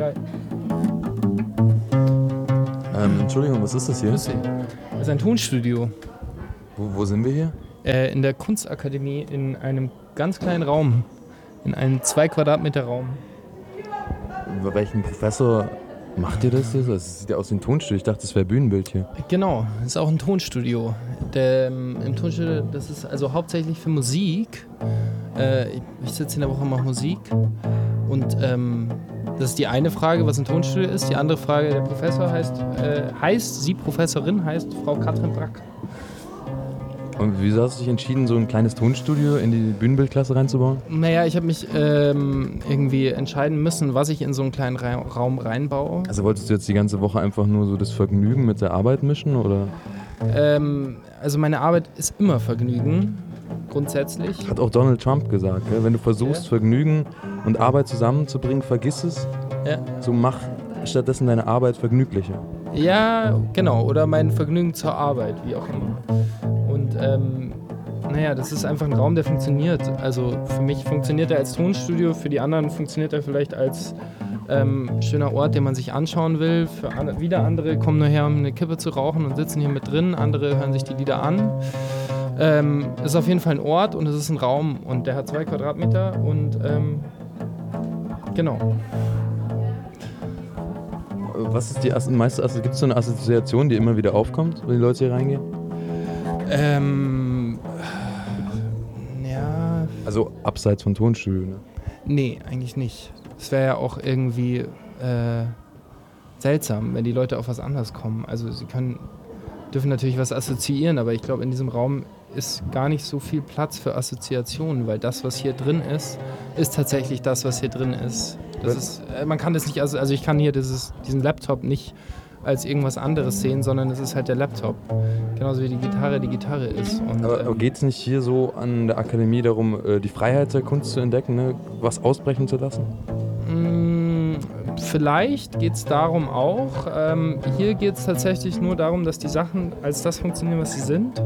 Hi. Entschuldigung, was ist das hier? Grüß Sie. Das ist ein Tonstudio. Wo sind wir hier? In der Kunstakademie in einem ganz kleinen Raum. In einem 2 Quadratmeter Raum. Über welchen Professor macht ihr das hier so? Es sieht ja aus wie ein Tonstudio. Ich dachte, das wäre Bühnenbild hier. Genau, das ist auch ein Tonstudio. Im Tonstudio, das ist also hauptsächlich für Musik. Ich sitze in der Woche und mache Musik. Und das ist die eine Frage, was ein Tonstudio ist. Die andere Frage, der Professor heißt sie Professorin, heißt Frau Katrin Brack. Und wieso hast du dich entschieden, so ein kleines Tonstudio in die Bühnenbildklasse reinzubauen? Naja, ich habe mich irgendwie entscheiden müssen, was ich in so einen kleinen Raum reinbaue. Also wolltest du jetzt die ganze Woche einfach nur so das Vergnügen mit der Arbeit mischen, oder? Also meine Arbeit ist immer Vergnügen, grundsätzlich. Hat auch Donald Trump gesagt, gell? Wenn du versuchst, Vergnügen und Arbeit zusammenzubringen, vergiss es. Ja. So mach stattdessen deine Arbeit vergnüglicher. Ja, genau. Oder mein Vergnügen zur Arbeit, wie auch immer. Und naja, das ist einfach ein Raum, der funktioniert. Also für mich funktioniert er als Tonstudio, für die anderen funktioniert er vielleicht als schöner Ort, den man sich anschauen will. Wieder andere kommen nur her, um eine Kippe zu rauchen und sitzen hier mit drin. Andere hören sich die Lieder an. Es ist auf jeden Fall ein Ort und es ist ein Raum und der hat 2 Quadratmeter und genau. Was ist die meiste gibt es so eine Assoziation, die immer wieder aufkommt, wenn die Leute hier reingehen? Ja. Also abseits von Tonstudio, ne? Nee, eigentlich nicht. Es wäre ja auch irgendwie seltsam, wenn die Leute auf was anderes kommen. Also sie dürfen natürlich was assoziieren, aber ich glaube, in diesem Raum ist gar nicht so viel Platz für Assoziationen, weil das, was hier drin ist tatsächlich das, was hier drin ist. Man kann das nicht, also ich kann hier diesen Laptop nicht als irgendwas anderes sehen, sondern es ist halt der Laptop. Genauso wie die Gitarre ist. Und, aber geht es nicht hier so an der Akademie darum, die Freiheit der Kunst zu entdecken, ne? Was ausbrechen zu lassen? Vielleicht geht es darum auch. Hier geht es tatsächlich nur darum, dass die Sachen als das funktionieren, was sie sind.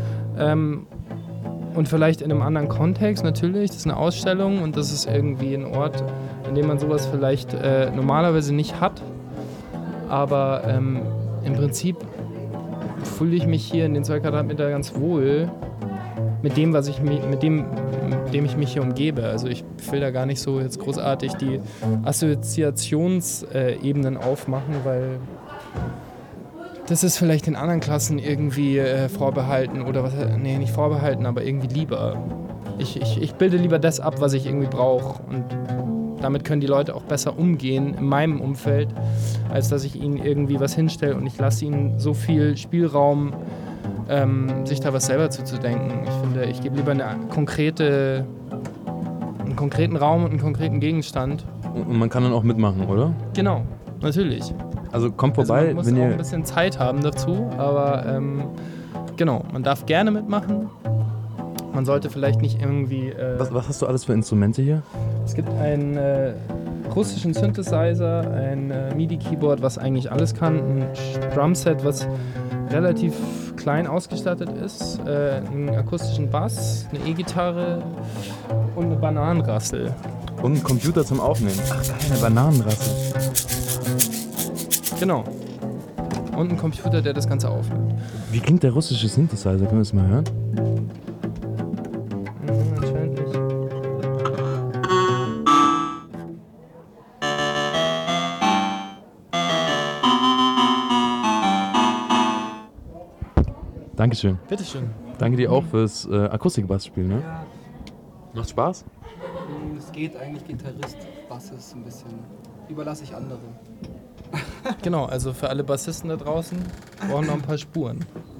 Und vielleicht in einem anderen Kontext, natürlich. Das ist eine Ausstellung und das ist irgendwie ein Ort, an dem man sowas vielleicht normalerweise nicht hat. Aber im Prinzip fühle ich mich hier in den 2 Quadratmeter ganz wohl mit dem, mit dem ich mich hier umgebe. Also ich will da gar nicht so jetzt großartig die Assoziationsebenen aufmachen, weil das ist vielleicht in anderen Klassen irgendwie vorbehalten oder was? Nee, nicht vorbehalten, aber irgendwie lieber. Ich bilde lieber das ab, was ich irgendwie brauche und damit können die Leute auch besser umgehen in meinem Umfeld, als dass ich ihnen irgendwie was hinstelle und ich lasse ihnen so viel Spielraum, sich da was selber zuzudenken. Ich finde, ich gebe lieber einen konkreten Raum und einen konkreten Gegenstand. Und man kann dann auch mitmachen, oder? Genau, natürlich. Also kommt vorbei, man muss wenn auch ihr ein bisschen Zeit haben dazu, aber genau, man darf gerne mitmachen. Man sollte vielleicht nicht irgendwie... Was hast du alles für Instrumente hier? Es gibt einen russischen Synthesizer, ein MIDI-Keyboard, was eigentlich alles kann, ein Drumset, was relativ klein ausgestattet ist, einen akustischen Bass, eine E-Gitarre und eine Bananenrassel. Und einen Computer zum Aufnehmen. Ach, keine Bananenrassel. Genau. Und ein Computer, der das Ganze aufnimmt. Wie klingt der russische Synthesizer? Können wir das mal hören? Anscheinend nicht. Dankeschön. Bitteschön. Danke dir auch fürs Akustikbassspiel, ne? Ja, Macht Spaß? es geht eigentlich Gitarrist, Bass ist ein bisschen, überlasse ich anderen. Genau, also für alle Bassisten da draußen brauchen noch ein paar Spuren.